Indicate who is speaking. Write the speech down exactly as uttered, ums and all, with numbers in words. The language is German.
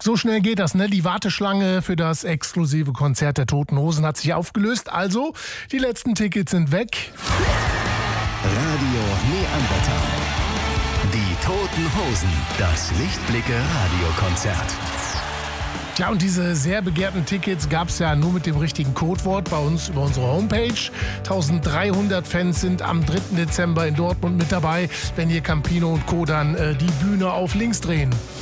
Speaker 1: So schnell geht das, ne? Die Warteschlange für das exklusive Konzert der Toten Hosen hat sich aufgelöst. Also, die letzten Tickets sind weg.
Speaker 2: Radio Neandertal. Die Toten Hosen. Das Lichtblicke-Radiokonzert.
Speaker 1: Tja, und diese sehr begehrten Tickets gab es ja nur mit dem richtigen Codewort bei uns über unsere Homepage. dreizehnhundert Fans sind am dritten Dezember in Dortmund mit dabei, wenn hier Campino und Co. dann äh, die Bühne auf links drehen.